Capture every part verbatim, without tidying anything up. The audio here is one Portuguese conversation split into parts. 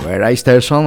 Where I station,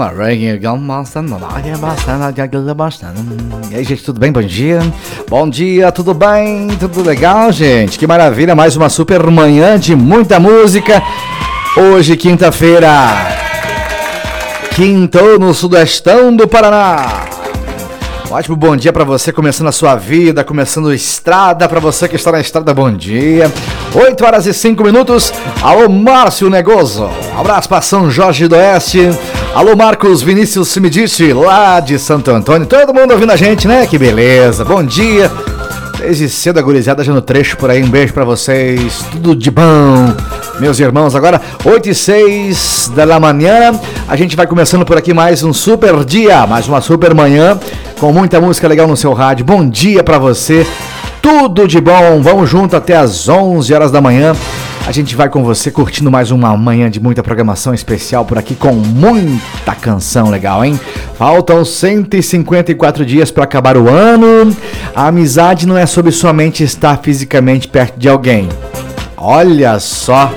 E aí, gente, tudo bem? Bom dia. Bom dia, tudo bem? Tudo legal, gente? Que maravilha, mais uma super manhã de muita música. Hoje, quinta-feira. Quintou no sudestão do Paraná. Um ótimo bom dia pra você, começando a sua vida, começando a estrada, pra você que está na estrada, bom dia. oito horas e cinco minutos. Alô, Márcio Negoso. Um abraço pra São Jorge do Oeste. Alô, Marcos Vinícius Simidici, lá de Santo Antônio. Todo mundo ouvindo a gente, né? Que beleza. Bom dia. Desde cedo a gurizada já no trecho por aí. Um beijo pra vocês. Tudo de bom, meus irmãos. Agora, oito e seis da manhã. A gente vai começando por aqui mais um super dia, mais uma super manhã, com muita música legal no seu rádio. Bom dia pra você. Tudo de bom. Vamos junto até as onze horas da manhã. A gente vai com você curtindo mais uma manhã de muita programação especial por aqui, com muita canção legal, hein? Faltam cento e cinquenta e quatro dias para acabar o ano. A amizade não é sobre somente estar fisicamente perto de alguém. Olha só.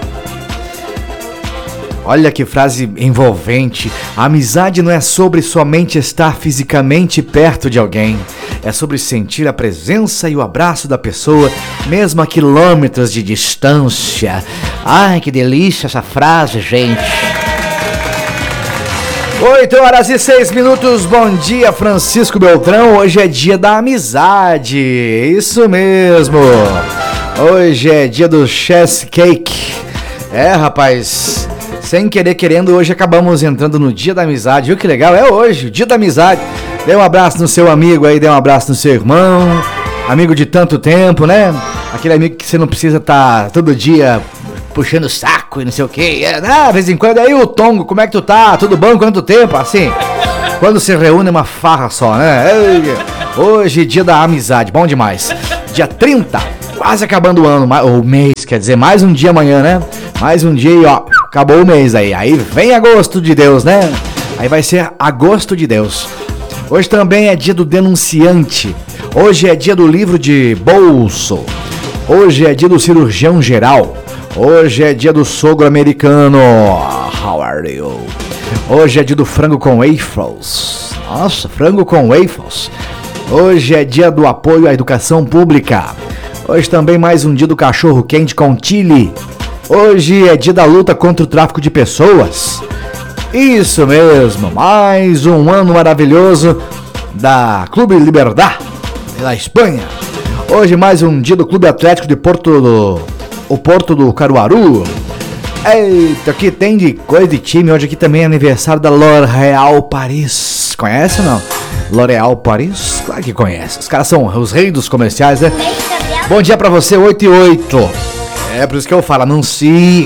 Olha que frase envolvente. A amizade não é sobre somente estar fisicamente perto de alguém. É sobre sentir a presença e o abraço da pessoa, mesmo a quilômetros de distância. Ai, que delícia essa frase, gente. oito horas e seis minutos. Bom dia, Francisco Beltrão. Hoje é dia da amizade. Isso mesmo. Hoje é dia do cheesecake. É, rapaz. Sem querer querendo, hoje acabamos entrando no dia da amizade. Viu que legal? É hoje, o dia da amizade. Dê um abraço no seu amigo aí, dê um abraço no seu irmão. Amigo de tanto tempo, né? Aquele amigo que você não precisa estar tá todo dia puxando o saco e não sei o que. É, ah, de vez em quando, aí o Tongo, como é que tu tá? Tudo bom? Quanto tempo? Assim, quando se reúne é uma farra só, né? Hoje, dia da amizade, bom demais. Dia trinta, quase acabando o ano, o mês, quer dizer, mais um dia amanhã, né? Mais um dia e ó, acabou o mês aí. Aí vem agosto de Deus, né? Aí vai ser agosto de Deus. Hoje também é dia do denunciante. Hoje é dia do livro de bolso. Hoje é dia do cirurgião geral. Hoje é dia do sogro americano. How are you? Hoje é dia do frango com waffles. Nossa, frango com waffles. Hoje é dia do apoio à educação pública. Hoje também mais um dia do cachorro quente com chili. Hoje é dia da luta contra o tráfico de pessoas. Isso mesmo, mais um ano maravilhoso da Clube Liberdad, da Espanha. Hoje mais um dia do Clube Atlético de Porto do... o Porto do Caruaru. Eita, aqui tem de coisa de time. Hoje aqui também é aniversário da L'Oréal Paris. Conhece ou não? L'Oréal Paris? Claro que conhece. Os caras são os reis dos comerciais, né? Bom dia pra você, oito e oito. É por isso que eu falo, anuncie